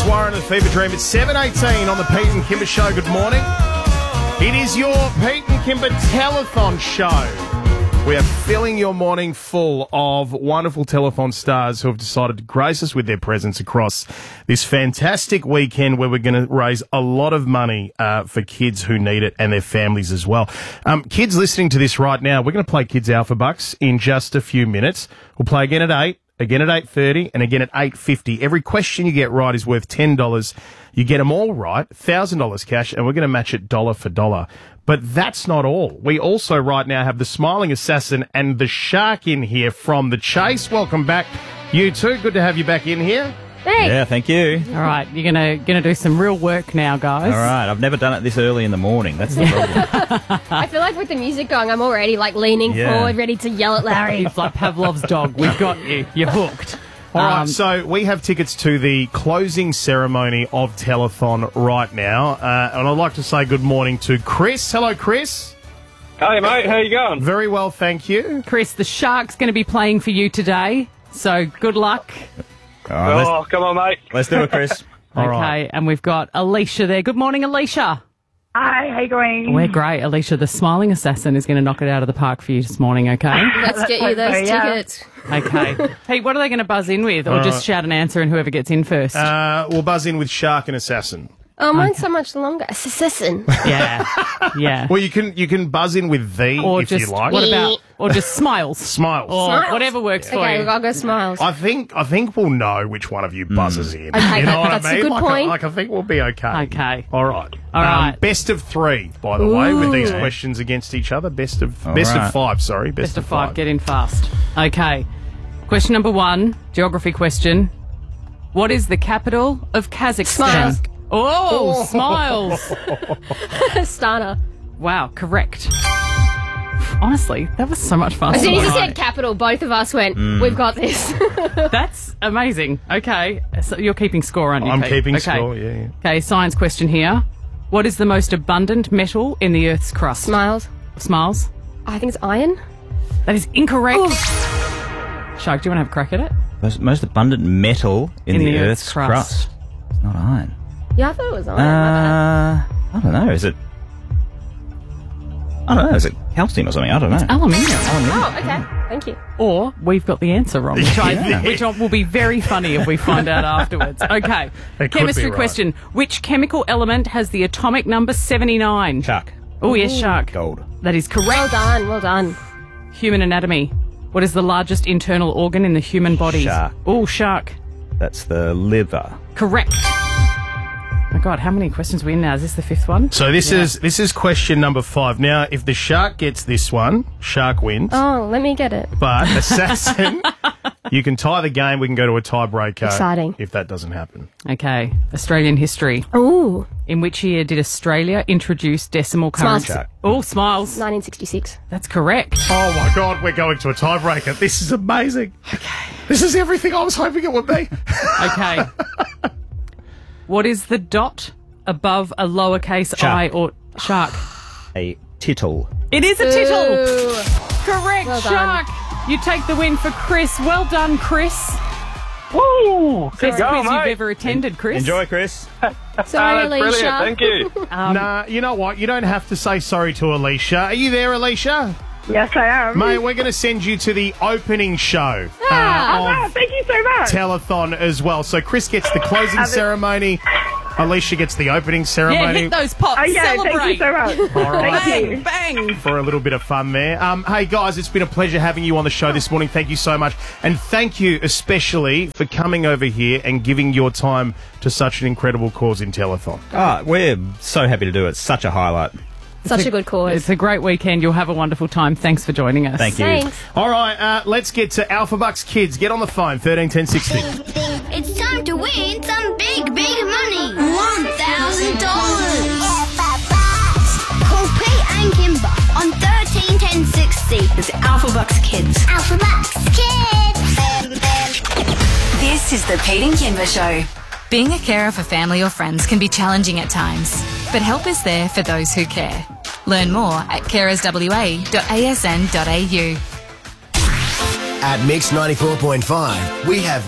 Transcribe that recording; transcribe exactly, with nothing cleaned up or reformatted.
Warren and the Fever Dream. It's seven eighteen on the Pete and Kimber Show. Good morning. It is your Pete and Kimber Telethon Show. We are filling your morning full of wonderful telethon stars who have decided to grace us with their presence across this fantastic weekend where we're going to raise a lot of money uh, for kids who need it and their families as well. Um, kids listening to this right now, we're going to play Kids Alpha Bucks in just a few minutes. We'll play again at eight. Again at eight thirty and again at eight fifty. Every question you get right is worth ten dollars. You get them all right, one thousand dollars cash, and we're going to match it dollar for dollar. But that's not all. We also right now have the Smiling Assassin and the Shark in here from The Chase. Welcome back, you two. Good to have you back in here. Thanks. Yeah, thank you. All right, you're gonna gonna do some real work now, guys. All right, I've never done it this early in the morning. That's the problem. I feel like with the music going, I'm already like leaning Yeah. forward, ready to yell at Larry. It's like Pavlov's dog. We've got you. You're hooked. All right, Um, so we have tickets to the closing ceremony of Telethon right now. Uh, and I'd like to say good morning to Chris. Hello, Chris. Hey, mate, how you going? Very well, thank you. Chris, the Shark's going to be playing for you today, so good luck. All right, let's, Oh, come on, mate. let's do it, Chris. All okay, right. and we've got Alicia there. Good morning, Alicia. Hi, how you going? We're great. Alicia, the Smiling Assassin, is going to knock it out of the park for you this morning, okay? Let's get you those Yeah. tickets. Okay. Pete, what are they going to buzz in with? Or just shout an answer and whoever gets in first? Uh, we'll buzz in with Shark and Assassin. Oh, mine's so much longer. Assassin. yeah. Yeah. Well, you can you can buzz in with the Or if just, you like. what about, or just smiles. Smiles. Or Smiles? whatever works for Okay, you. I'll go smiles. I think I think we'll know which one of you buzzes in. Okay, you know that- what that's I a mean? good like, point. I, like I think we'll be okay. Okay. All right. All right. Best of three, by the way, with these Ooh. questions against each other. Best of All best right. of five. Sorry, best, Best of five, get in fast. Okay. Question number one, geography question. What is the capital of Kazakhstan? Smiles. Oh, smiles. Starter. Wow, correct. Honestly, that was so much fun. As soon as you said capital, both of us went, we've got this. That's amazing. Okay, so you're keeping score, aren't you, I'm Pete? keeping okay. score. Yeah, yeah. Okay, science question here. What is the most abundant metal in the Earth's crust? Smiles. Smiles. I think it's iron. That is incorrect. Shark, do you want to have a crack at it? Most, most abundant metal in, the, Earth's crust. It's not iron. Yeah, I thought it was iron. my Uh, I don't know. Is it? I don't know. Is it calcium or something? I don't know. Aluminium. bad. Oh, okay. Thank you. Or we've got the answer wrong, which, I, Yeah. which will be very funny if we find out afterwards. Okay. It could Chemistry be right. question. Which chemical element has the atomic number seventy-nine? Shark. Oh, yes, Shark. Gold. That is Well correct. done, well done. Human anatomy. What is the largest internal organ in the human body? Shark. Oh, shark. That's the liver. Correct. My God, how many questions are we in now? Is this the fifth one? So this is this is question number five. Now, if the Shark gets this one, Shark wins. Oh, let me get it. But Assassin, you can tie the game. We can go to a tiebreaker. Exciting. If that doesn't happen. Okay. Australian history. Ooh, In which year did Australia introduce decimal currency? Smiles. Oh, smiles. nineteen sixty-six. That's correct. Oh my God, we're going to a tiebreaker. This is amazing. Okay. This is everything I was hoping it would be. Okay. What is the dot above a lowercase Shark. I or shark? A tittle. It is a tittle. Ooh. Correct, Well done. Shark. You take the win for Chris. Well done, Chris. Woo! Best Good quiz go, you've mate. ever attended, Chris. Enjoy, Chris. Sorry, Oh, that's Alicia. brilliant, thank you. Nah, you know what? You don't have to say sorry to Alicia. Are you there, Alicia? Yes, I am. Mate, we're going to send you to the opening show Ah. uh, Oh, of thank you so much. Telethon as well. So Chris gets the closing Have it- ceremony. Alicia gets the opening Yeah, ceremony. hit those pops. Oh, yeah, Celebrate. thank you so much. All right. Thank you. Bang, bang. For a little bit of fun there. Um, hey, guys, it's been a pleasure having you on the show this morning. Thank you so much. And thank you especially for coming over here and giving your time to such an incredible cause in Telethon. Ah, we're so happy to do it. Such a highlight. Such a good cause. It's a great weekend. You'll have a wonderful time. Thanks for joining us. Thank you. Thanks. All right, uh, let's get to Alpha Bucks Kids. Get on the phone, thirteen ten sixty. It's time to win some big, big money. One thousand dollars. Call Pete and Kimber on thirteen ten sixty. It's Alpha Bucks Kids. Alpha Bucks Kids. This is the Pete and Kimber Show. Being a carer for family or friends can be challenging at times, but help is there for those who care. Learn more at carers w a dot a s n dot a u. At Mix ninety-four point five, we have